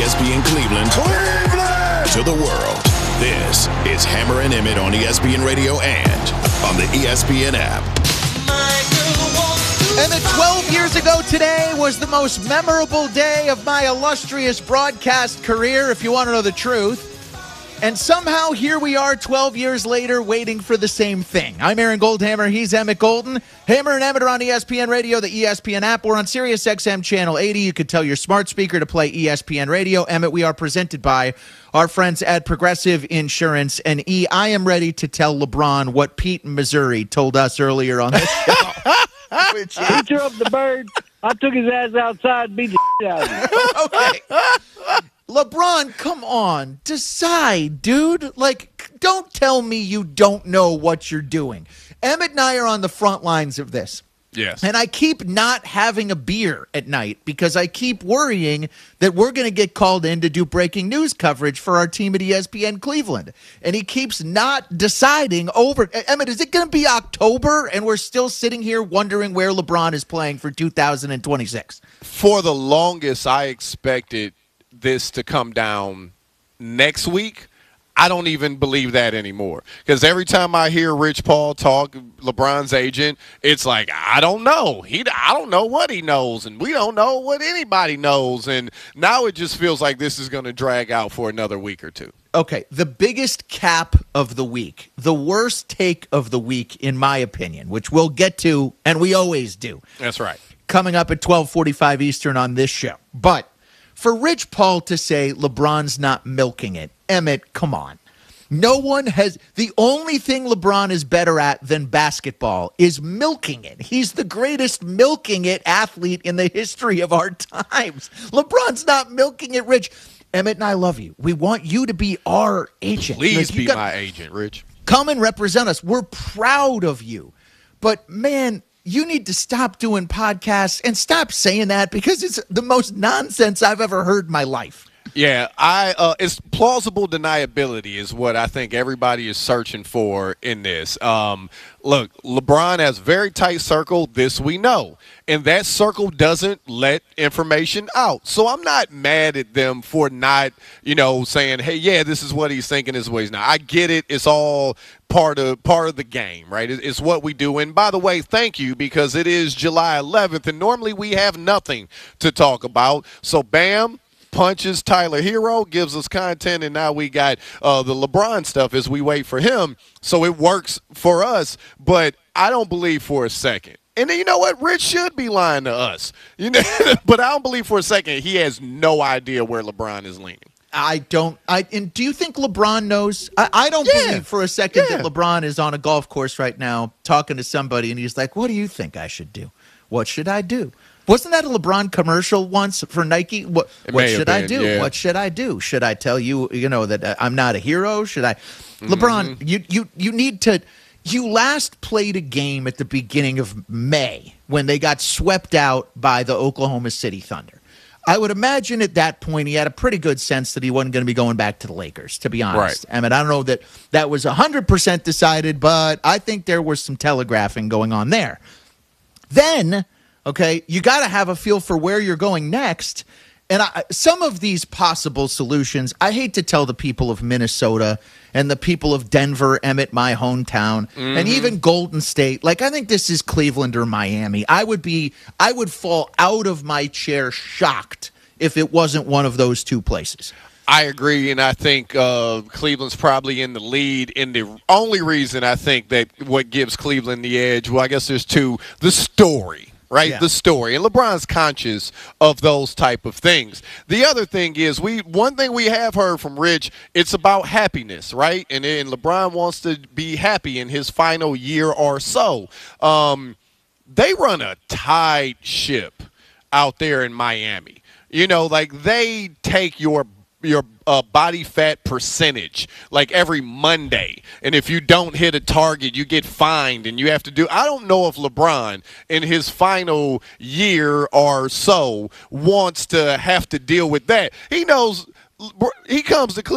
ESPN Cleveland, to the world. This is Hammer and Emmett on ESPN Radio and on the ESPN app. Emmett, 12 years ago today was the most memorable day of my illustrious broadcast career, if you want to know the truth. And somehow here we are 12 years later waiting for the same thing. I'm Aaron Goldhammer. He's Emmett Golden. Hammer and Emmett are on ESPN Radio, the ESPN app. We're on Sirius XM Channel 80. You could tell your smart speaker to play ESPN Radio. Emmett, we are presented by our friends at Progressive Insurance. And I am ready to tell LeBron what Pete in Missouri told us earlier on this show. He threw up the bird. I took his ass outside and beat the shit out of him. Okay. LeBron, come on. Decide, dude. Like, don't tell me you don't know what you're doing. Emmett and I are on the front lines of this. Yes. And I keep not having a beer at night because I keep worrying that we're going to get called in to do breaking news coverage for our team at ESPN Cleveland. And he keeps not deciding over. Emmett, is it going to be October and we're still sitting here wondering where LeBron is playing for 2026? For the longest, I expected this to come down next week. I don't even believe that anymore because every time I hear Rich Paul talk, LeBron's agent, it's like, I don't know. I don't know what he knows, and we don't know what anybody knows. And now it just feels like this is going to drag out for another week or two. Okay, the biggest cap of the week, the worst take of the week, in my opinion, which we'll get to, and we always do. That's right. Coming up at 12:45 Eastern on this show. But for Rich Paul to say LeBron's not milking it, Emmett, come on. No one has – the only thing LeBron is better at than basketball is milking it. He's the greatest milking it athlete in the history of our times. LeBron's not milking it, Rich. Emmett and I love you. We want you to be our agent. Please be my agent, Rich. Come and represent us. We're proud of you. But, man – you need to stop doing podcasts and stop saying that because it's the most nonsense I've ever heard in my life. Yeah, it's plausible deniability is what I think everybody is searching for in this. Look, LeBron has a very tight circle, this we know, and that circle doesn't let information out. So I'm not mad at them for not, saying, hey, yeah, this is what he's thinking, this is what he's not. I get it. It's all part of the game, right? It's what we do. And by the way, thank you, because it is July 11th, and normally we have nothing to talk about. So, bam. Punches Tyler Hero, gives us content, and now we got the LeBron stuff as we wait for him. So it works for us, but I don't believe for a second. And then you know what? Rich should be lying to us. But I don't believe for a second he has no idea where LeBron is leaning. And do you think LeBron knows? I don't believe for a second that LeBron is on a golf course right now talking to somebody, and he's like, what do you think I should do? What should I do? Wasn't that a LeBron commercial once for Nike? What should I do? Yeah. What should I do? Should I tell you, that I'm not a hero? Should I? LeBron, you need to – you last played a game at the beginning of May when they got swept out by the Oklahoma City Thunder. I would imagine at that point he had a pretty good sense that he wasn't going to be going back to the Lakers, to be honest. Right. I mean, I don't know that was 100% decided, but I think there was some telegraphing going on there. Then – okay, you got to have a feel for where you're going next. And some of these possible solutions, I hate to tell the people of Minnesota and the people of Denver, Emmett, my hometown, and even Golden State. Like, I think this is Cleveland or Miami. I would fall out of my chair shocked if it wasn't one of those two places. I agree, and I think Cleveland's probably in the lead. And the only reason I think that what gives Cleveland the edge, well, I guess there's two, the story. Right, yeah. The story. And LeBron's conscious of those type of things. The other thing is, one thing we have heard from Rich, it's about happiness, right? And LeBron wants to be happy in his final year or so. They run a tight ship out there in Miami. They take your body fat percentage like every Monday, and if you don't hit a target you get fined and you have to do. I don't know if LeBron in his final year or so wants to have to deal with that. He knows he comes to Cleveland,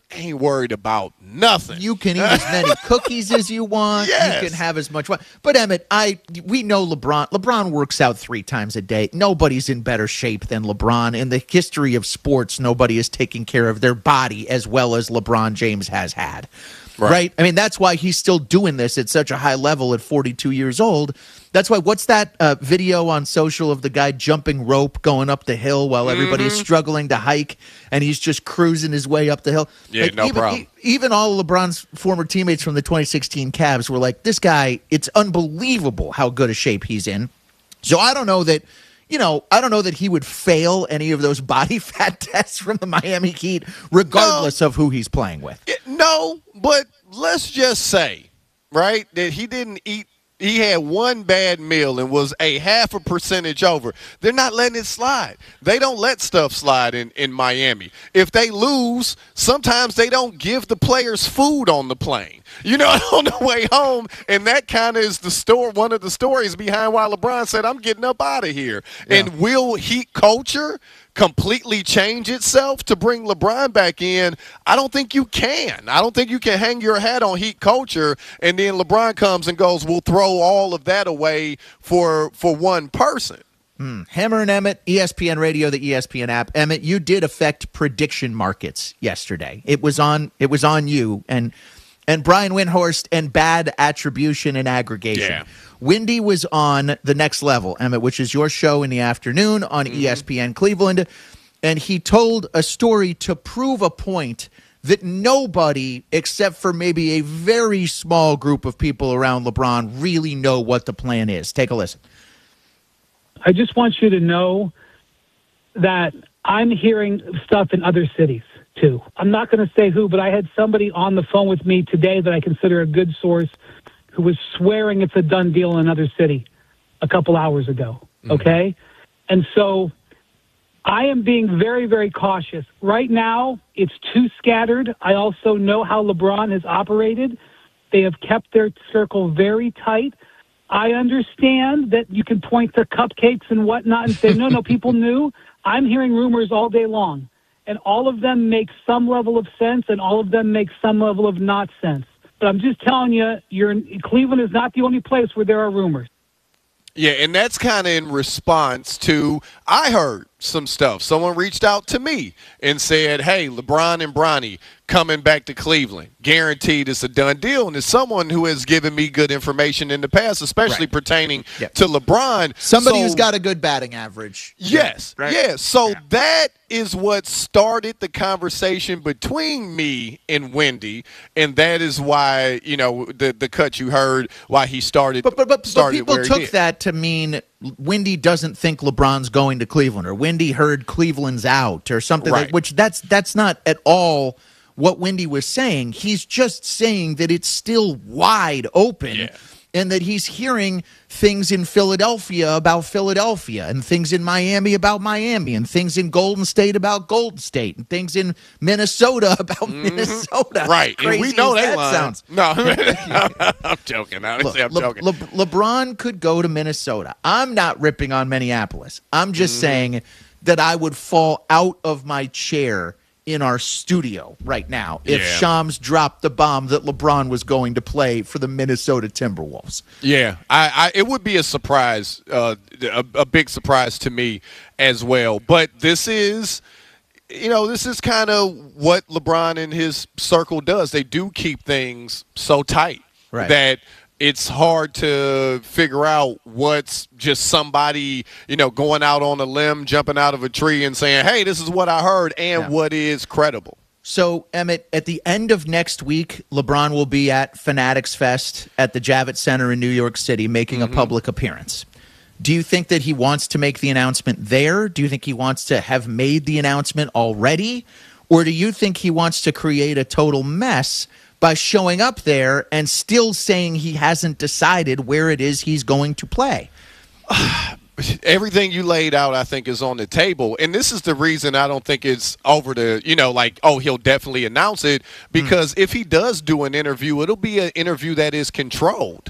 ain't worried about nothing. You can eat as many cookies as you want. Yes. You can have as much fun. But Emmett, we know LeBron. LeBron works out 3 times a day. Nobody's in better shape than LeBron. In the history of sports, nobody is taking care of their body as well as LeBron James has had. Right? I mean, that's why he's still doing this at such a high level at 42 years old. That's why, what's that video on social of the guy jumping rope going up the hill while everybody is struggling to hike, and he's just cruising his way up the hill? Yeah, like, no problem. Even all of LeBron's former teammates from the 2016 Cavs were like, this guy, it's unbelievable how good a shape he's in. So I don't know that, I don't know that he would fail any of those body fat tests from the Miami Heat, regardless of who he's playing with. No, but let's just say, right, that he didn't eat. He had one bad meal and was a 0.5% over. They're not letting it slide. They don't let stuff slide in Miami. If they lose, sometimes they don't give the players food on the plane. On the way home, and that kind of is one of the stories behind why LeBron said, I'm getting up out of here. Yeah. And will Heat culture completely change itself to bring LeBron back in? I don't think you can. I don't think you can hang your hat on Heat culture, and then LeBron comes and goes, we'll throw all of that away for one person. Hammer and Emmett, ESPN Radio, the ESPN app. Emmett, you did affect prediction markets yesterday. It was on you and Brian Windhorst and bad attribution and aggregation. Yeah. Windy was on The Next Level, Emmett, which is your show in the afternoon on ESPN Cleveland, and he told a story to prove a point that nobody, except for maybe a very small group of people around LeBron, really know what the plan is. Take a listen. I just want you to know that I'm hearing stuff in other cities, too. I'm not going to say who, but I had somebody on the phone with me today that I consider a good source who was swearing it's a done deal in another city a couple hours ago, okay? And so I am being very, very cautious. Right now, it's too scattered. I also know how LeBron has operated. They have kept their circle very tight. I understand that you can point to cupcakes and whatnot and say, no, people knew. I'm hearing rumors all day long, and all of them make some level of sense, and all of them make some level of not sense. But I'm just telling you, Cleveland is not the only place where there are rumors. Yeah, and that's kind of in response to, I heard some stuff. Someone reached out to me and said, hey, LeBron and Bronny coming back to Cleveland. Guaranteed it's a done deal. And it's someone who has given me good information in the past, especially pertaining to LeBron. Somebody who's got a good batting average. Yes. Right? Yeah. So that is what started the conversation between me and Wendy. And that is why, the cut you heard, why he started. But people took that to mean Wendy doesn't think LeBron's going to Cleveland, or Wendy heard Cleveland's out, or something like, which that's not at all what Wendy was saying. He's just saying that it's still wide open, and that he's hearing things in Philadelphia about Philadelphia, and things in Miami about Miami, and things in Golden State about Golden State, and things in Minnesota about Minnesota. Right. Crazy and we know that line. sounds. No, I'm joking. I'm joking. LeBron could go to Minnesota. I'm not ripping on Minneapolis. I'm just saying that I would fall out of my chair in our studio right now if Shams dropped the bomb that LeBron was going to play for the Minnesota Timberwolves. Yeah, it would be a surprise, a big surprise to me as well. But this is kind of what LeBron and his circle does. They do keep things so tight that it's hard to figure out what's just somebody, going out on a limb, jumping out of a tree and saying, hey, this is what I heard, and what is credible. So, Emmett, at the end of next week, LeBron will be at Fanatics Fest at the Javits Center in New York City making a public appearance. Do you think that he wants to make the announcement there? Do you think he wants to have made the announcement already? Or do you think he wants to create a total mess by showing up there and still saying he hasn't decided where it is he's going to play? Everything you laid out, I think, is on the table. And this is the reason I don't think it's over to, he'll definitely announce it. Because if he does do an interview, it'll be an interview that is controlled.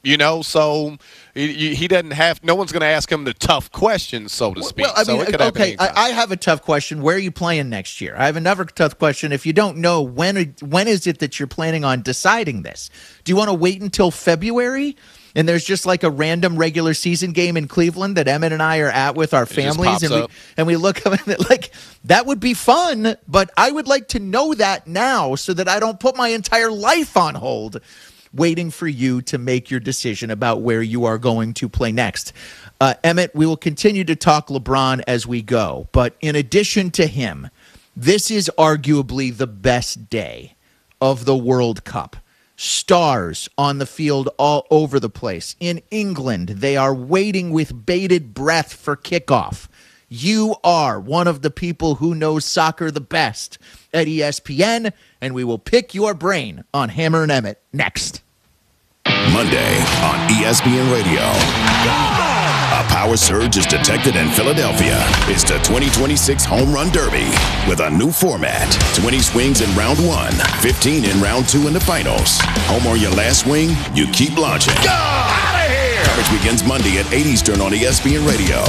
So he doesn't have. No one's going to ask him the tough questions, so to speak. Well, I mean, okay, I have a tough question. Where are you playing next year? I have another tough question. If you don't know, when is it that you're planning on deciding this? Do you want to wait until February? And there's just like a random regular season game in Cleveland that Emmett and I are at with our families, and we look at it like that would be fun, but I would like to know that now so that I don't put my entire life on hold waiting for you to make your decision about where you are going to play next. Emmett, we will continue to talk LeBron as we go, but in addition to him, this is arguably the best day of the World Cup. Stars on the field all over the place. In England, they are waiting with bated breath for kickoff. You are one of the people who knows soccer the best at ESPN, and we will pick your brain on Hammer and Emmett next. Monday on ESPN Radio. A power surge is detected in Philadelphia. It's the 2026 Home Run Derby with a new format. 20 swings in round 1, 15 in round 2 in the finals. Home or your last swing, you keep launching. Go! Out of here! Coverage begins Monday at 8 Eastern on ESPN Radio.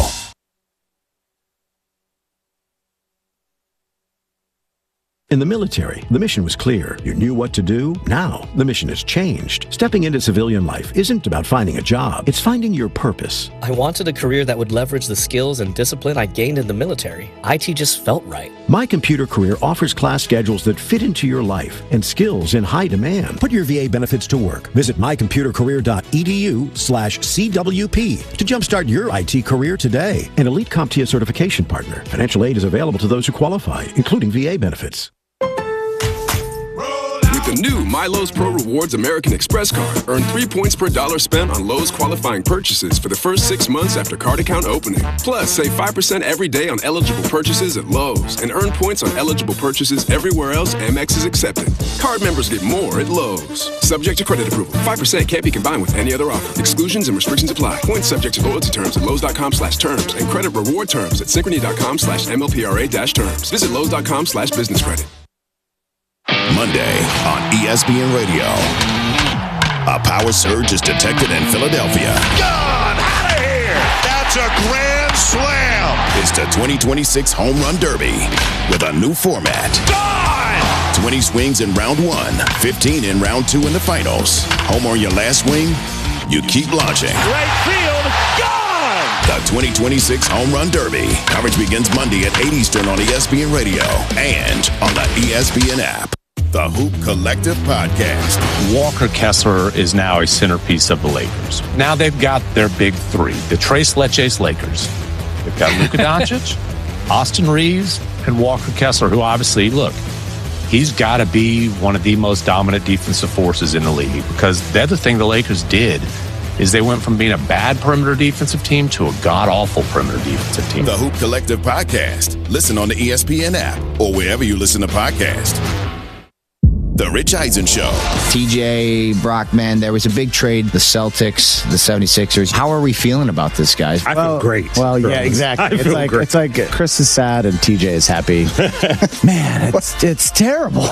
In the military, the mission was clear. You knew what to do. Now, the mission has changed. Stepping into civilian life isn't about finding a job. It's finding your purpose. I wanted a career that would leverage the skills and discipline I gained in the military. IT just felt right. My Computer Career offers class schedules that fit into your life and skills in high demand. Put your VA benefits to work. Visit mycomputercareer.edu/CWP to jumpstart your IT career today. An Elite CompTIA certification partner. Financial aid is available to those who qualify, including VA benefits. The new My Lowe's Pro Rewards American Express card. Earn 3 points per dollar spent on Lowe's qualifying purchases for the first 6 months after card account opening. Plus, save 5% every day on eligible purchases at Lowe's and earn points on eligible purchases everywhere else Amex is accepted. Card members get more at Lowe's. Subject to credit approval. 5% can't be combined with any other offer. Exclusions and restrictions apply. Points subject to loyalty terms at Lowe's.com/terms and credit reward terms at Synchrony.com/MLPRA-terms. Visit Lowe's.com/business credit. Monday on ESPN Radio. A power surge is detected in Philadelphia. Gone! Out of here! That's a grand slam! It's the 2026 Home Run Derby with a new format. Gone! 20 swings in round 1, 15 in round 2 in the finals. Home or your last swing, you keep launching. Right field, gone! The 2026 Home Run Derby. Coverage begins Monday at 8 Eastern on ESPN Radio and on the ESPN app. The Hoop Collective Podcast. Walker Kessler is now a centerpiece of the Lakers. Now they've got their big three, the Tres Leches Lakers. They've got Luka Doncic, Austin Reeves, and Walker Kessler, who obviously, look, he's got to be one of the most dominant defensive forces in the league, because the other thing the Lakers did is they went from being a bad perimeter defensive team to a god-awful perimeter defensive team. The Hoop Collective Podcast. Listen on the ESPN app or wherever you listen to podcasts. The Rich Eisen Show. TJ, Brockman, there was a big trade. The Celtics, the 76ers. How are we feeling about this, guys? I feel great. Well, yeah, exactly. It's like Chris is sad and TJ is happy. Man, it's terrible.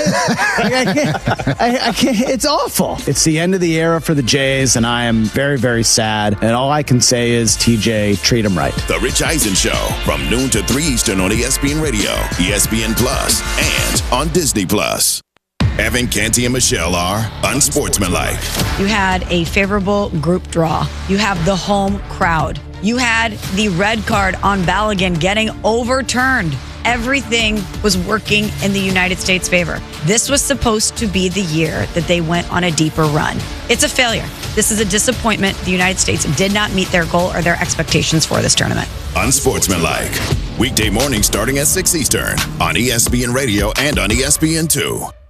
I can't. It's awful. It's the end of the era for the Jays, and I am very, very sad. And all I can say is, TJ, treat him right. The Rich Eisen Show from noon to 3 Eastern on ESPN Radio, ESPN Plus, and on Disney Plus. Evan, Canty, and Michelle are unsportsmanlike. You had a favorable group draw. You have the home crowd. You had the red card on Balogun getting overturned. Everything was working in the United States' favor. This was supposed to be the year that they went on a deeper run. It's a failure. This is a disappointment. The United States did not meet their goal or their expectations for this tournament. Unsportsmanlike. Weekday morning starting at 6 Eastern on ESPN Radio and on ESPN2.